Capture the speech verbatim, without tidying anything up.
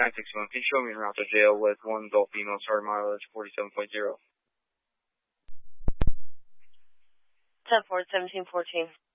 nine six one, can you show me en route to jail with one adult female, sorry mileage forty-seven point zero. ten four, seventeen fourteen.